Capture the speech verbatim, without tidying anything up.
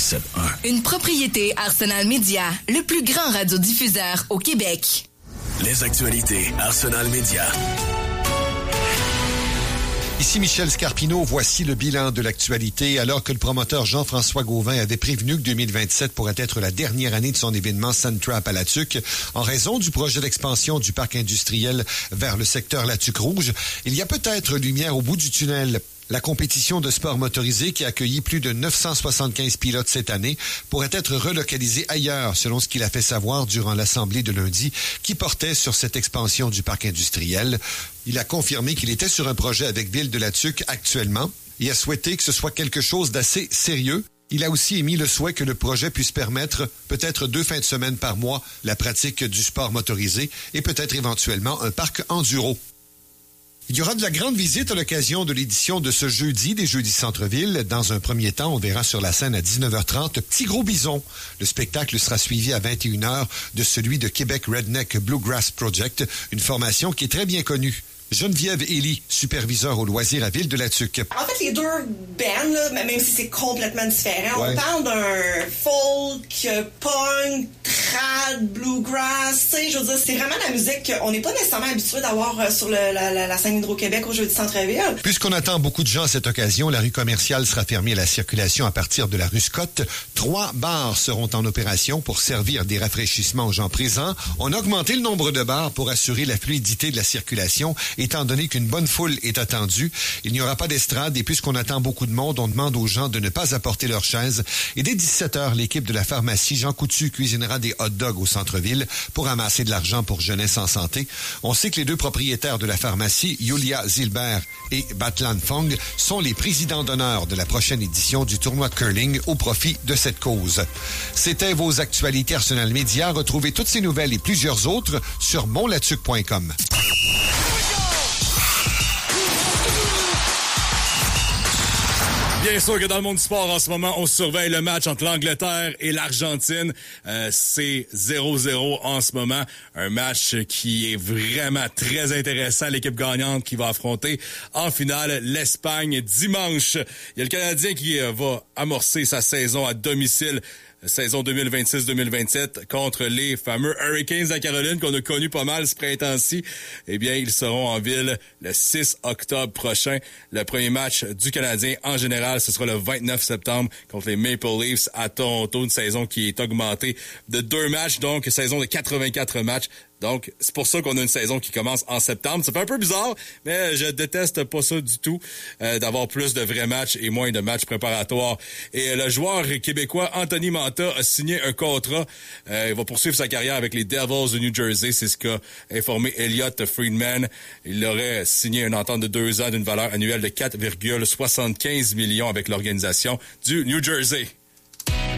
sept un. Une propriété Arsenal Media, le plus grand radiodiffuseur au Québec. Les actualités Arsenal Media. Ici Michel Scarpino, voici le bilan de l'actualité. Alors que le promoteur Jean-François Gauvin avait prévenu que deux mille vingt-sept pourrait être la dernière année de son événement Sun-Trap à La Tuque, en raison du projet d'expansion du parc industriel vers le secteur La Tuque Rouge, il y a peut-être lumière au bout du tunnel. La compétition de sport motorisé qui a accueilli plus de neuf cent soixante-quinze pilotes cette année pourrait être relocalisée ailleurs, selon ce qu'il a fait savoir durant l'assemblée de lundi qui portait sur cette expansion du parc industriel. Il a confirmé qu'il était sur un projet avec Ville de La Tuque actuellement et a souhaité que ce soit quelque chose d'assez sérieux. Il a aussi émis le souhait que le projet puisse permettre, peut-être deux fins de semaine par mois, la pratique du sport motorisé et peut-être éventuellement un parc enduro. Il y aura de la grande visite à l'occasion de l'édition de ce jeudi des Jeudis Centre-Ville. Dans un premier temps, on verra sur la scène à dix-neuf heures trente Petit Gros Bison. Le spectacle sera suivi à vingt et une heures de celui de Québec Redneck Bluegrass Project, une formation qui est très bien connue. Geneviève Elie, superviseur au loisir à Ville de La Tuque. En fait, les deux bands, là, même si c'est complètement différent, ouais. On parle d'un folk, punk, trad, bluegrass, tu sais, je veux dire, c'est vraiment la musique qu'on n'est pas nécessairement habitué d'avoir sur le, la, la, la scène Hydro-Québec au Jeudi Centre-Ville. Puisqu'on attend beaucoup de gens à cette occasion, la rue commerciale sera fermée à la circulation à partir de la rue Scott. Trois bars seront en opération pour servir des rafraîchissements aux gens présents. On a augmenté le nombre de bars pour assurer la fluidité de la circulation. Étant donné qu'une bonne foule est attendue, il n'y aura pas d'estrade et puisqu'on attend beaucoup de monde, on demande aux gens de ne pas apporter leurs chaises. Et dès dix-sept heures, l'équipe de la pharmacie Jean Coutu cuisinera des hot dogs au centre-ville pour amasser de l'argent pour Jeunesse en santé. On sait que les deux propriétaires de la pharmacie, Yulia Zilbert et Batlan Fong, sont les présidents d'honneur de la prochaine édition du tournoi de curling au profit de cette cause. C'était vos actualités Arsenal Media. Retrouvez toutes ces nouvelles et plusieurs autres sur mon latuque point com. Bien sûr que dans le monde du sport, en ce moment, on surveille le match entre l'Angleterre et l'Argentine. Euh, c'est zéro zéro en ce moment. Un match qui est vraiment très intéressant. L'équipe gagnante qui va affronter en finale l'Espagne dimanche. Il y a le Canadien qui va amorcer sa saison à domicile. Saison deux mille vingt-six deux mille vingt-sept contre les fameux Hurricanes de la Caroline qu'on a connus pas mal ce printemps-ci. Eh bien, ils seront en ville le six octobre prochain. Le premier match du Canadien en général, ce sera le vingt-neuf septembre contre les Maple Leafs à Toronto. Une saison qui est augmentée de deux matchs, donc saison de quatre-vingt-quatre matchs. Donc, c'est pour ça qu'on a une saison qui commence en septembre. Ça fait un peu bizarre, mais je déteste pas ça du tout, euh, d'avoir plus de vrais matchs et moins de matchs préparatoires. Et le joueur québécois Anthony Manta a signé un contrat. Euh, il va poursuivre sa carrière avec les Devils de New Jersey. C'est ce qu'a informé Elliott Friedman. Il aurait signé une entente de deux ans d'une valeur annuelle de quatre virgule soixante-quinze millions avec l'organisation du New Jersey.